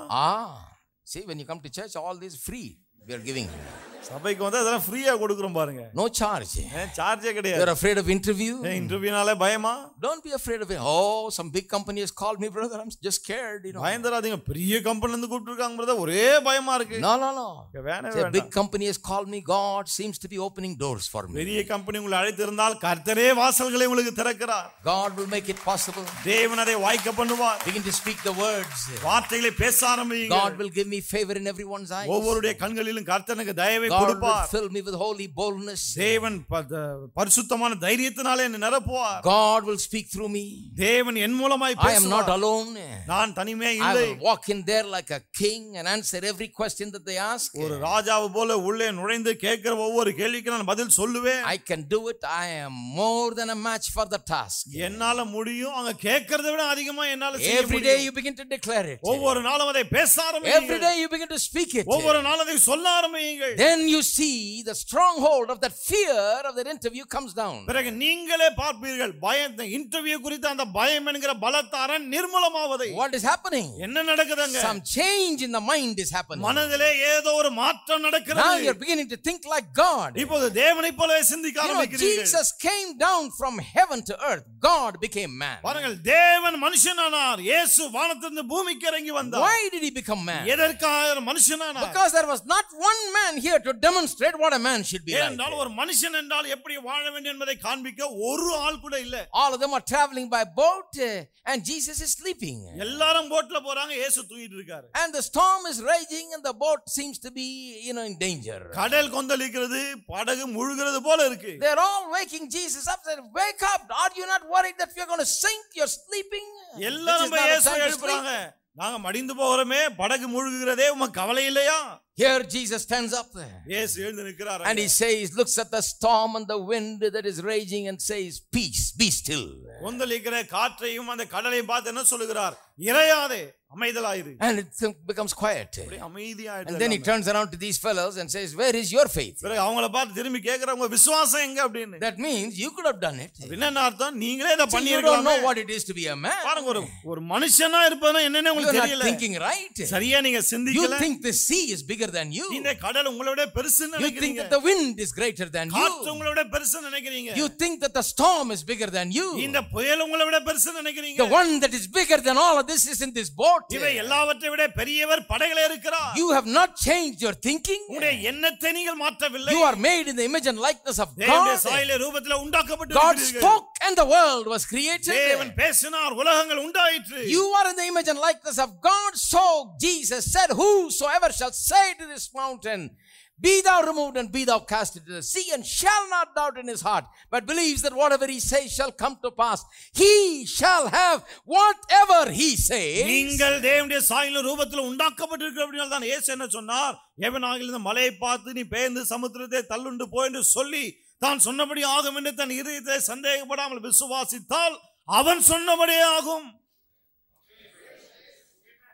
See, when you come to church, all this free we are giving. சபைக்கு வந்து அதெல்லாம் ஃப்ரீயா கொடுக்கிறோம் பாருங்க. No charge. சார்ஜே கிடையாது. You're afraid of interview? இன்டர்வியூனாலே பயமா? Don't be afraid of it. Oh, some big company has called me, brother. I'm just scared, பயந்தராதீங்க. பெரிய கம்பெனில இருந்து கூப்பிட்டுருக்காங்க பிரதர், ஒரே பயமா இருக்கு. No. வேணவே A big company has called me. God seems to be opening doors for me. பெரிய company உங்களை அழைத்திருந்தால் கர்த்தரே வாசல்களை உங்களுக்கு திறக்கிறார். God will make it possible. தேவன் அதை வாய்க்க பண்ணுவார். Begin to speak the words. வார்த்தைகளை பேச ஆரம்பியுங்க. God will give me favor in everyone's eyes. ஒவ்வொருடைய கண்களிலும் கர்த்தனுக்கு தயவை God கொடுப்பார். will fill me with holy boldness. தேவன் பரிசுத்தமான தைரியத்தினாலே என்னை நிரப்புவார். God will speak through me. தேவன் என் மூலமாய் பேசுவார். I am not alone. நான் தனிமையா I இல்லை. will walk in there like a king and answer every question that they ask. ஒரு ராஜாவு போல உள்ளே நுழைந்து கேட்கிற ஒவ்வொரு கேள்விக்கு நான் பதில் சொல்லுவேன். I can do it. I am more than a match for the task. என்னால முடியும். அங்க கேட்கிறதை விட அதிகமா என்னால செய்ய முடியும். Every day you begin to declare it. ஒவ்வொரு நாளும் அதை பேச ஆரம்பியுங்கள். Every day you begin to speak it. ஒவ்வொரு நாளும் அதை சொல்ல ஆரம்பியுங்கள். Then you see the stronghold of that fear of that interview comes down. பிறகு நீங்களே பார்ப்பீர்கள், பயத்தை இன்டர்வியூ குறித்த அந்த பயம் என்கிற பலத்தாரன் நிர்மூலமாவதை. What is happening? என்ன நடக்குதுங்க? Some change in the mind is happening. மனதிலே ஏதோ ஒரு மாற்றம் நடக்கிறது. Now you're beginning to think like God. இப்போது தேவனைப் போலவே சிந்திக்க ஆரம்பிக்கிறீர்கள். Jesus came down from heaven to earth. God became man. பாருங்கள், தேவன் மனுஷனானார். இயேசு வானத்திலிருந்து பூமிக்கு இறங்கி வந்தார். Why did he become man? எதற்காக மனுஷனானார்? Because there was not one man here to demonstrate what a man should be like. ஏனென்றால் ஒரு மனுஷன் என்றால் எப்படி வாழ வேண்டும் என்பதை காண்பிக்க ஒரு ஆள் கூட இல்ல. All of them are traveling by boat and Jesus is sleeping. எல்லாரும் போட்ல போறாங்க, இயேசு தூங்கிட்டு இருக்காரு. And the storm is raging and the boat seems to be in danger. கடல் கொந்தளிக்கிறது, படகு முழுகிறது போல இருக்கு. They are all waking Jesus up, saying, "Wake up! Are you not worried that we are going to sink? You're sleeping." எல்லாரும் இயேசு எழுப்புறாங்க. நாங்க மடிந்து போறோமே, படகு முழுகுகிறதே, உமக்கு கவலை இல்லையா? Here Jesus stands up இயேசு எழுந்து நிற்கிறார். and he says, looks at the storm and the wind that is raging and says, "Peace, be still." கொந்தளிக்கிற காற்றையும் அந்த கடலையும் பார்த்து என்ன சொல்லுகிறார்? இறையாதே, அமைதலாயிரு. And it becomes quiet. அமைதியாயிடு. And then he turns around to these fellows and says, "Where is your faith?" பிறகு அவங்கள பார்த்து திரும்பி கேக்குறாங்க, உங்க விசுவாசம் எங்க அப்படின்னு. That means you could have done it. என்ன அர்த்தம்? நீங்களே இத பண்ணி You இருக்கலாம். don't know what it is to be a man. பாருங்க, ஒரு மனுஷனா இருப்பதுனா என்னன்னு உங்களுக்கு You're தெரியல. not thinking right. சரியா நீங்க சிந்திக்கல. You think the sea is bigger than you. இந்த கடல் உங்களை விட பெருசுன்னு You think நினைக்கிறீங்க. that the wind is greater than காற்று you. உங்களை விட பெருசுன்னு நினைக்கிறீங்க. You think that the storm is bigger than you. இந்த புயல் உங்களை விட பெருசுன்னு நினைக்கிறீங்க. The one that is bigger than all of this is in this boat. இவை எல்லாவற்றை விட பெரியவர் படகிலே இருக்கிறார். You have not changed your thinking. உங்களுடைய எண்ணத்தை நீங்கள் மாற்றவில்லை. You are made in the image and likeness of தேவனுடைய God. சாயலிலே ரூபத்திலே God உண்டாக்கப்பட்டிருக்கிறீர்கள். spoke and the world was created. தேவன் பேசினார், உலகங்கள் உண்டாயிற்று. You are in the image and likeness of God. So Jesus said, "Whosoever shall say to this mountain, be thou removed and be thou cast into the sea, and shall not doubt in his heart, but believes that whatever he says shall come to pass, he shall have whatever he says." நீங்கள் தேவனுடைய சாயலின் ரூபத்தில் உண்டாக்கப்பட்டிருக்கிற அப்படினால் தான் இயேசு என்ன சொன்னார்? எவனாகிலும் இந்த மலையை பார்த்து நீ பெயர்ந்து சமுத்திரத்தை தள்ளுண்டு போ என்று சொல்லி தான் சொன்னபடி ஆகும் என்று தன் இதயத்தை சந்தேகப்படாமல் விசுவாசித்தால் அவன் சொன்னபடியே ஆகும்.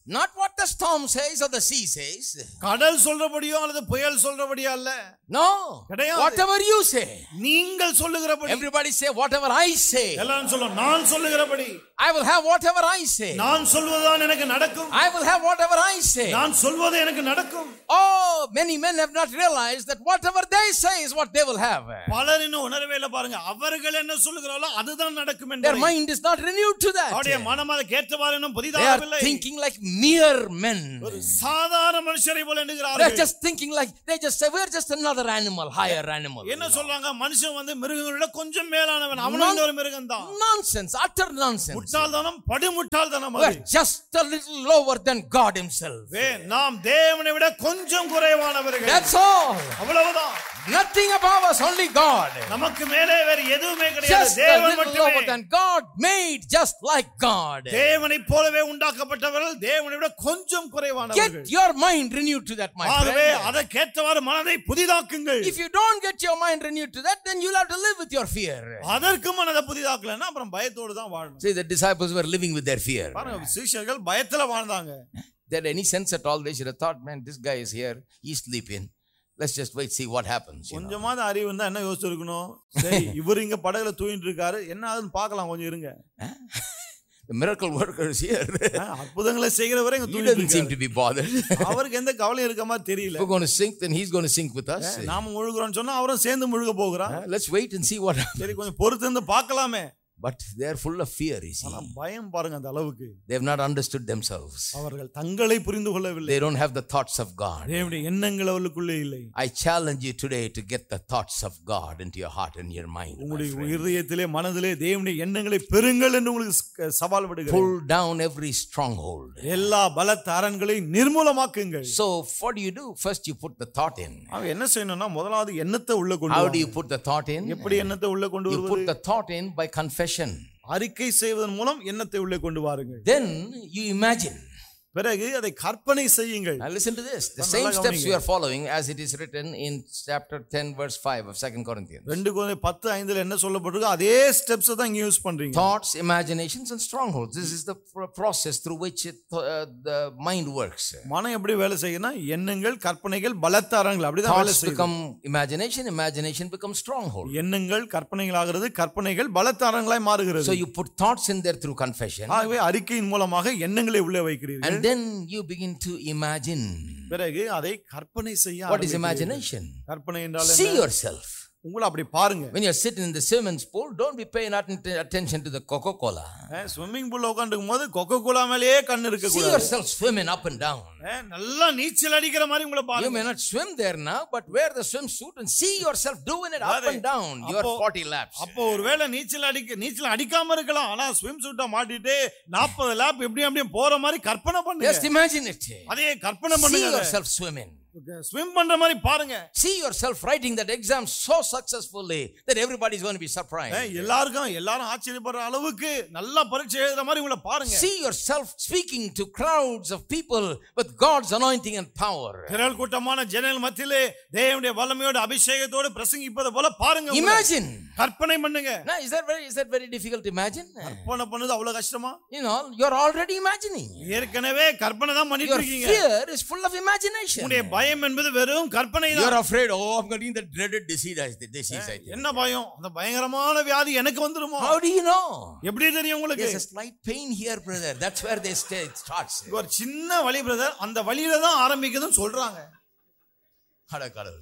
Not what the storm says or the sea says. கடல் சொல்றபடியோ அல்லது புயல் சொல்றபடியோ அல்ல. No. கிடையாது. Whatever you say. நீங்கள் சொல்லுகிறபடி. Everybody say whatever I say. எல்லாரும் சொல்லுங்க நான் சொல்லுகிறபடி. I will have whatever I say. நான் சொல்வதுதான் எனக்கு நடக்கும். I will have whatever I say. நான் சொல்வது எனக்கு நடக்கும். Oh, many men have not realized that whatever they say is what they will have. பலர் இன்னும் உணரவே இல்ல பாருங்க. அவர்கள் என்ன சொல்லுகிறார்களோ அதுதான் நடக்கும் என்று. Their mind is not renewed to that. அவருடைய மனம் அதை கேட்டவாறு இன்னும் They புதிதாகவில்லை. are thinking like mere men. ஒரு சாதாரண மனுஷரை போல They're எண்ணுகிறார்கள். just thinking like they just say we're just another animal, higher animal. என்ன சொல்றாங்க? மனுஷன் வந்து மிருகங்களோட கொஞ்சம் மேலானவன். அவனும் ஒரு மிருகம்தான். Nonsense, utter nonsense. முட்டாள்தனம், படுமுட்டாள்தனம் அது. We're just a little lower than God himself. நாம் தேவனை விட கொஞ்சம் குறைவானவர்கள். That's all. அவ்வளவுதான். Nothing above us, only God. நமக்கு மேலே வேற எதுவுமே கிடையாது. Just a தேவன் little lower மட்டுமே. than God, made just like God. தேவனைப் போலவே உண்டாக்கப்பட்டவர்கள் தேவனை விட கொஞ்சம் குறைவானவர்கள். Get your mind renewed to that, my ஆகவே friend. அதை கேட்டவாறு மனதை புதிதாக்குங்கள். If you don't get your mind renewed to that, then you'll have to live with your fear. அதற்கு மனதை புதிதாக்கலன்னா அப்புறம் பயத்தோடு தான் வாழணும். See, the disciples were living with their fear. பாருங்க சீஷர்கள் பயத்துல வாழ்ந்தாங்க. They had any sense at all, they should have thought, man, this guy is here, he's sleeping. Let's just wait, see what happens. கொஞ்சமாவது அறிவு இருந்தா என்ன யோசிச்சிருக்கணும்? சரி இவர் இங்க படகுல தூங்கிட்டு இருக்காரு, என்ன ஆகுதுன்னு பார்க்கலாம், கொஞ்சம் இருங்க. The miracle worker is here. அற்புதங்களை செய்கிறவரே இங்க He தூங்கிட்டு doesn't seem இருக்காரு. to be bothered. அவருக்கு எந்த கவலையும் இருக்க மாதிரி If தெரியல. we're going to sink, then he's going to sink with us. நாம முழுகுறோம்னு சொன்னா அவரும் சேர்ந்து முழுக போகிறார். Let's wait and see what happens. சரி கொஞ்சம் பொறுத்து இருந்து பார்க்கலாமே. But they're full of fear, you see. ஆனா பயம் பாருங்க அந்த அளவுக்கு. They have not understood themselves. அவர்கள் தங்களை புரிந்து கொள்ளவில்லை. They don't have the thoughts of God. தேவனுடைய எண்ணங்கள் அவர்களுக்குள்ளே இல்லை. I challenge you today to get the thoughts of God into your heart and your mind. உங்களுடைய இதயத்திலே மனதிலே தேவனுடைய எண்ணங்களை பெறுங்கள் என்று உங்களுக்கு சவால் விடுகிறேன். Pull down every stronghold. எல்லா பலத்த அரண்களையும் நிர்மூலமாக்குங்கள். So what do? First you put the thought in. அவ என்ன செய்யணும்னா முதலாவது எண்ணத்தை உள்ள கொண்டு How வா. do you put the thought in? எப்படி எண்ணத்தை உள்ள கொண்டு You வருவது? put the thought in by confession. அறிக்கை செய்வதன் மூலம் எண்ணத்தை உள்ளே கொண்டு வாருங்கள். Then you imagine. பிறகு அதை கற்பனை செய்யுங்கள். Now listen to this. The same steps we are following as it is written in chapter 10 verse 5 of 2 Corinthians. 2 Corinthians 10:5 என்ன சொல்லப்பட்டிருக்கோ அதே ஸ்டெப்ஸ் தான் இங்க யூஸ் பண்றீங்க. Thoughts, imaginations and strongholds. This is the process through which the mind works. மனம் எப்படி வேலை செய்யும்னா எண்ணங்கள், கற்பனைகள், பலத்த அரண்கள் அப்படி தான் வேலை Thoughts செய்யும். become imagination, imagination becomes stronghold. எண்ணங்கள் கற்பனைகள் ஆகிறது, கற்பனைகள் பலத்த அரண்களாய் மாறுகிறது. So you put thoughts in there through confession. ஆகவே அறிக்கையின் மூலமாக எண்ணங்களை உள்ளே வைக்கிறீர்கள். And then you begin to imagine. பிறகு அதை கற்பனை செய்ய What is ஆரம்பிக்கிறீர்கள். imagination? கற்பனை என்றால் See என்ன? yourself. உங்களை அப்படி பாருங்க. When you're sitting in the swimming pool, don't be paying attention to the Coca-Cola. Swimming பூல்ல உட்கார்ந்துக்கும் போது கொக்கோ கோலா மேலேயே கண்ணு இருக்க See கூடாது. yourself swimming up and down. நல்லா நீச்சல் அடிக்கிற மாதிரி உங்களை You பாருங்க. may not swim there now, but wear the swimsuit and see yourself doing it up and down. Your 40 laps. அப்போ ஒருவேளை நீச்சல் அடிக்காம இருக்கலாம், ஆனா ஸ்விம் சூட்டை மாட்டிட்டு 40 லேப் அப்படியே போற மாதிரி கற்பனை பண்ணுங்க. Just imagine it. அதே கற்பனை See பண்ணுங்க. yourself swimming. ஸ்விம் பண்ற மாதிரி பாருங்க. See yourself writing that exam so successfully that everybody is going to be surprised. எல்லாரும் ஆச்சரியப்படுற அளவுக்கு நல்லா பரீட்சை எழுதுற மாதிரி உங்களை பாருங்க. See yourself speaking to crowds of people with God's anointing and power. திரள் கூட்டமான ஜனங்கள் மத்தியிலே தேவனுடைய வல்லமையோட அபிஷேகத்தோடு பிரசங்கிப்பது போல பாருங்க. Imagine. கற்பனை பண்ணுங்க. Now is that very difficult to imagine? கற்பனை பண்ணது அவ்வளவு கஷ்டமா? You know, you're already imagining. ஏற்கனவே கற்பனை தான் பண்ணிட்டு Your இருக்கீங்க. fear is full of imagination. உங்களுடைய பயம் என்பது வெறும் கற்பனை தான். You're afraid, oh, I'm getting the dreaded disease, I think. என்ன பயம்? அந்த பயங்கரமான வியாதி எனக்கு வந்துருமோ? How do you know? எப்படி தெரியும் உங்களுக்கு? There's a slight pain here, brother. That's where they starts. ஒரு சின்ன வலி பிரதர், அந்த வலியில தான் ஆரம்பிக்குதுன்னு சொல்றாங்க. அட கடவுளே.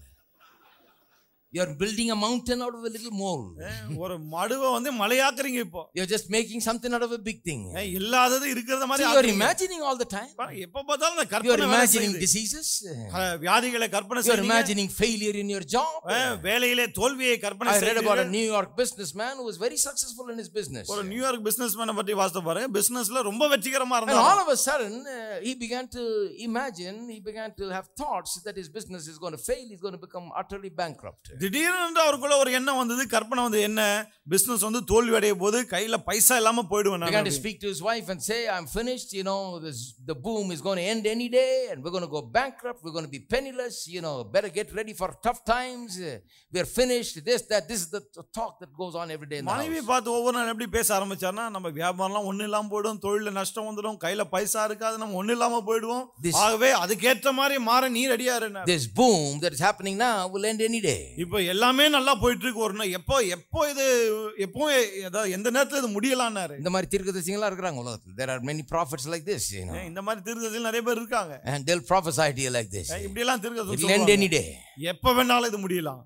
You're building a mountain out of a little mole. ஒரு மடுவை வந்து மலையாக்குறீங்க இப்போ. You're just making something out of a big thing. இல்லாதது இருக்கிறத மாதிரி You're imagining all the time. எப்ப பார்த்தாலும் அந்த You're கற்பனை imagining diseases. வியாதிகளை கற்பனை You're செய்றீங்க. imagining failure in your job. வேலையிலே தோல்வியை கற்பனை I read செய்றீங்க. about a New York businessman who was very successful in his business. ஒரு நியூயார்க் பிசினஸ்மேனை பத்தி வாசித்து பாருங்க. பிசினஸ்ல ரொம்ப வெற்றிகரமா And இருந்தாரு. all of a sudden he began to imagine, he began to have thoughts that his business is going to fail, he's going to become utterly bankrupt. திடீர்னு அவருக்குள்ள ஒரு எண்ணம் வந்தது, கற்பனை வந்தது. என்ன? பிசினஸ் வந்து தோல்வி அடைய போது, கையில பைசா இல்லாம போய்டுவேன் நான். Began to speak to his wife and say, I'm finished, the boom is going to end any day and we're going to go bankrupt, we're going to be penniless, better get ready for tough times, we're finished, this is the talk that goes on every day in the மனைவி house. பார்த்து ஒவ்வொரு நாள் எப்படி பேச ஆரம்பிச்சார்னா, நம்ம வியாபாரம்லாம் ஒண்ணு இல்லாம போய்டும், தொழில நஷ்டம் வந்துடும், கையில பைசா இருக்காது, நம்ம ஒண்ணு இல்லாம போய்டுவோம். ஆகவே அதுக்கேற்ற மாதிரி மாற நீ ரெடியா இருன்னா. This boom that is happening now will end any day. இப்போ எல்லாமே நல்லா போயிட்டு இருக்கு. ஒரு நாள் எப்போ இது எந்த நேரத்துல இது முடியலாம்னாரு. இந்த மாதிரி தீர்க்கதரிசிகளா இருக்காங்க உலகத்துல. There are many prophets like this, இந்த மாதிரி தீர்க்கதரிசிகள் நிறைய பேர் இருக்காங்க. And they'll prophesy to you like this. இப்படி எல்லாம் தீர்க்கதரிசி It will end any day. எப்ப வேணாலும் இது முடியலாம்.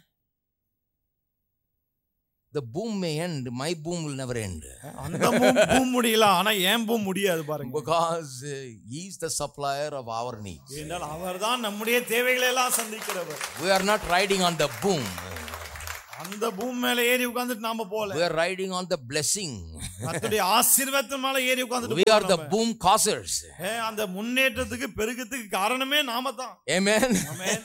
The boom may end, my boom will never end. அந்த பூம் முடியலாம், ஆனா ஏன் பூம் முடியாது பாருங்க. Because he is the supplier of our needs. ஏனென்றால் அவர்தான் நம்முடைய தேவைகளை எல்லாம் சந்திக்கிறவர். We are not riding on the boom. அந்த பூம் மேல ஏறி உட்கார்ந்துட்டு நாம போல. We are riding on the blessing. கர்த்தருடைய ஆசீர்வாதத்தின் மேல ஏறி உட்கார்ந்துட்டு We are the boom causers. அந்த முன்னேற்றத்துக்கு பெருக்கத்துக்கு காரணமே நாம தான். Amen. Amen.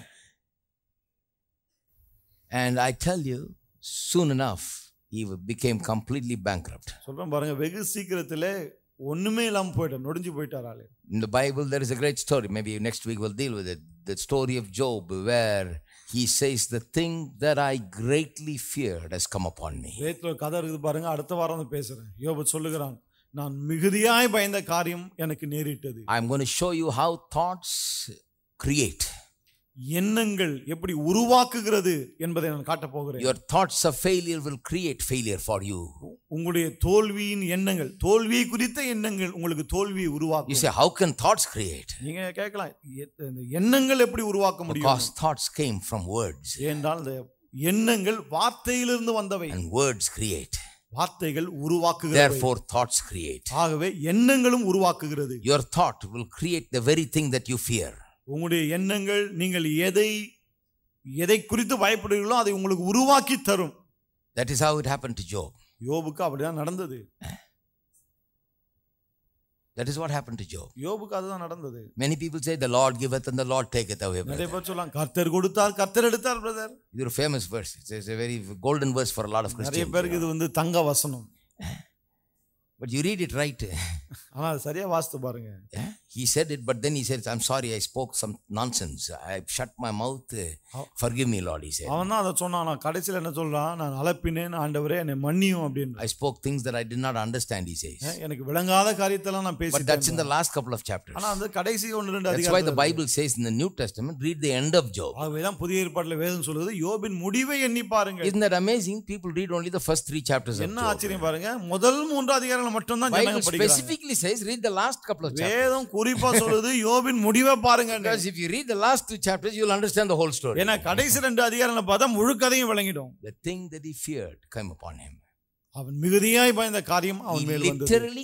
And I tell you, soon enough he became completely bankrupt. சொல்றேன் பாருங்க, வெகு சீக்கிரத்திலே ஒண்ணுமே இல்லாம போய்ட்டார், நொடிஞ்சு போய்ட்டார் ஆளு. In the Bible there is a great story, maybe next week we'll deal with it, the story of Job, where he says, the thing that I greatly feared has come upon me. வேதத்துல கதை இருக்குது பாருங்க, அடுத்த வாரம் வந்து பேசுறேன். யோபு சொல்லுகிறான், நான் மிகுதியாய் பயந்த காரியம் எனக்கு நேரிட்டது. I'm going to show you how thoughts create. எண்ணங்கள் எப்படி உருவாக்குகிறது என்பதை நான் காட்ட போகிறேன். Your thoughts of failure will create failure for you. உங்களுடைய தோல்வியின் எண்ணங்கள், தோல்வி குறித்த எண்ணங்கள் உங்களுக்கு தோல்வியை உருவாக்கும். You say, how can thoughts create? நீங்க கேட்கலாம், இந்த எண்ணங்கள் எப்படி உருவாக்க முடியும்? Because thoughts came from words. ஏனென்றால் இந்த எண்ணங்கள் வார்த்தையிலிருந்து வந்தவை. And words create. வார்த்தைகள் உருவாக்குகிறது. Therefore thoughts create. ஆகவே எண்ணங்களும் உருவாக்குகிறது. Your thought will create the very thing that you fear. உங்களுடைய எண்ணங்கள் நீங்கள் எதை குறித்து பயப்படுகிறீர்களோ அதை உங்களுக்கு உருவாக்கி தரும். That is how it happened to Job. யோபுக்கு அப்படிதான் நடந்தது. That is what happened to Job. யோபுக்கு அதுதான் நடந்தது. Many people say the Lord giveth and the Lord taketh away. நிறைய பேர் சொல்றாங்க, கர்த்தர் கொடுத்தார் கர்த்தர் எடுத்தார் பிரதர். இது ஒரு famous verse. It's a very golden verse for a lot of Christians. நிறைய பேருக்கு இது வந்து தங்க வசனம். But you read it right. ஆனா அது சரியா வாசித்து பாருங்க. He said it, but then he said, I'm sorry, I spoke some nonsense. I shut my mouth. Forgive me, Lord, he said. அவன் தான் அதை சொன்னான். நான் கடைசியில் என்ன சொல்றான், நான் அலப்பினேன் ஆண்டவரே என்னை மன்னியும் அப்படின்னு. I spoke things that I did not understand, he says. எனக்கு விளங்காத காரியத்தெல்லாம் நான் பேசிட்டேன். But that's in the last couple of chapters. ஆனா அந்த கடைசி 1-2 That's why the Bible says in the New Testament, read the end of Job. அதுதான் புதிய ஏற்பாட்டில் வேதம் சொல்லுது, யோபின் முடிவை எண்ணி பாருங்க. Isn't that amazing? People read only the first 3 chapters of Job. என்ன ஆச்சரியம் பாருங்க, முதல் 3 அதிகாரங்களை மட்டும் தான் ஜனங்க படிக்கிறாங்க. Bible specifically says read the last couple of chapters. வேதம் குறிப்பா சொல்லுது யோபின் முடிவை பாருங்க. Because if you read the last 2 chapters you will understand the whole story. ஏன்னா கடைசி 2 அதிகாரங்களை பார்த்தா முழு கதையும் விளங்கிடும். The thing that he feared came upon him. அவன் மிகுதியாய் பயந்த காரியம் அவன் மேல் வந்தது. He literally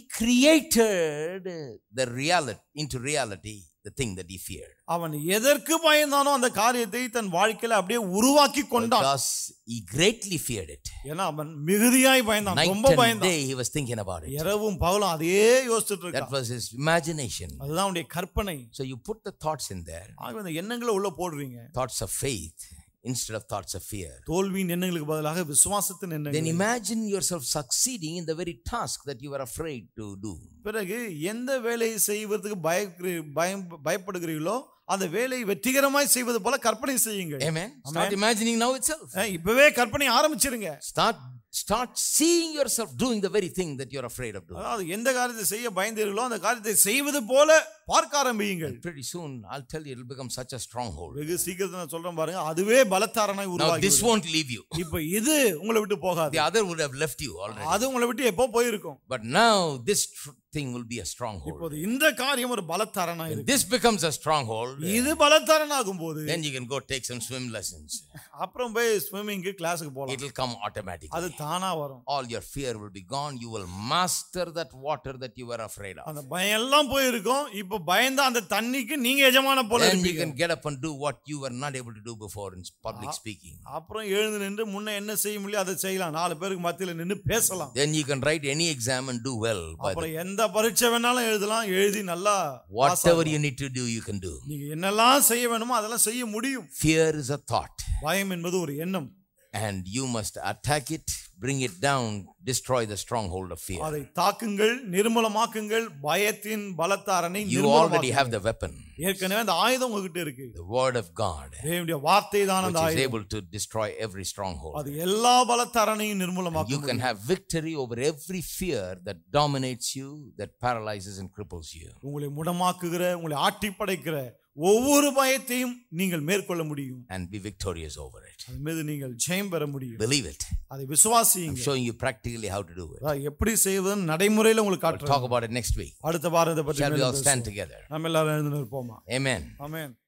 created the reality into reality, the thing that he feared. அவன் எதற்கு பயந்தானோ அந்த காரியத்தை தன் வாழ்க்கையில அப்படியே உருவாக்கி கொண்டான். Because he greatly feared it. ஏன்னா அவன் மிகுதியாய் பயந்தான், ரொம்ப பயந்தான். Day he was thinking about it. இரவும் பகலும் அதையே யோசிச்சுட்டு இருக்கான். That was his imagination. அதுதான் அவனுடைய கற்பனை. So you put the thoughts in there. ஆகவே அந்த எண்ணங்களை உள்ள போடுறீங்க. Thoughts of faith instead of thoughts of fear. தோல்வியின் எண்ணங்களுக்கு பதிலாக விசுவாசத்தின் எண்ணங்கள். Then imagine yourself succeeding in the very task that you were afraid to do. பிறகு எந்த வேலையை செய்வதற்கு பயப்படுகிறீர்களோ அந்த வேலையை வெற்றிகரமாய் செய்வது போல கற்பனை செய்யுங்கள். Amen. Start imagining now itself. இப்பவே கற்பனை ஆரம்பிச்சிருங்க. Start seeing yourself doing the very thing that you're afraid of doing. அதாவது எந்த காரியத்தை செய்ய பயந்தீர்களோ அந்த காரியத்தை செய்வது போல பார்க்க ஆரம்பியுங்கள். Pretty soon I'll tell you it'll become such a stronghold. வெகு சீக்கிரத்துல நான் சொல்றேன் பாருங்க, அதுவே பலத்தாரனாய் உருவாகி. Now this won't leave you. இப்போ இது உங்களை விட்டு போகாது. The other would have left you already. அது உங்களை விட்டு எப்போ போயிருக்கும். But now this thing will be a stronghold. இப்போது இந்த காரியம் ஒரு பலத்தாரனாய் இருக்கு. This becomes a stronghold. இது பலத்தாரனாகும் போது Then you can go take some swim lessons. அப்புறம் போய் ஸ்விமிங் கிளாஸ்க்கு போலாம். It will come automatically. அது தானா வரும். All your fear will be gone. You will master that water that you were afraid of. அந்த பயம் எல்லாம் போயிருக்கும். இப்போ பயந்த அந்த தண்ணிக்கு நீங்க எஜமான போல Then இருப்பீங்க. you can get up and do what you were not able to do before in public speaking. அப்புறம் எழுந்து நின்று முன்ன என்ன செய்ய முடியும் அதை செய்யலாம். 4 பேருக்கு மத்தியில நின்னு பேசலாம். Then you can write any exam and do well. அப்புறம் எந்த பரீட்சை வேணாலும் எழுதலாம், எழுதி நல்லா whatever you need to do you can do. நீங்க என்னெல்லாம் செய்ய வேணுமோ அதெல்லாம் செய்ய முடியும். Fear is a thought. பயம் என்பது ஒரு எண்ணம். And you must attack it, bring it down, destroy the stronghold of fear. அதை தாக்குங்கள், நிர்மூலமாக்குங்கள், பயத்தின் பலத்த அரணை You already have the weapon. ஏற்கனவே அந்த ஆயுதம் உங்ககிட்ட இருக்கு. The word of God, தேவனுடைய வார்த்தை தான் அந்த which is ஆயுதம். able to destroy every stronghold. அது எல்லா பலத்த அரணையும் நிர்மூலமாக்கும். You can have victory over every fear that dominates you, that paralyzes and cripples you. உங்களை முடமாக்குகிற, உங்களை ஆட்டி படைக்கிற ஒவ்வொரு பயத்தையும் நீங்கள் மேற்கொள்ள முடியும். And be victorious over it. அது மீது நீங்கள் ஜெயம் பெற முடியும். Believe it. அதை I'm விசுவாசியுங்க. showing you practically how to do it. எப்படி செய்வதுன்னு நடைமுறையில உங்களுக்கு We'll talk காட்டுறேன். about it next week. அடுத்த வாரம் இதை பற்றி Shall we all மேலும் stand பேசுவோம். together? நம்ம எல்லாரும் எழுந்து நிற்போமா? Amen. ஆமென்.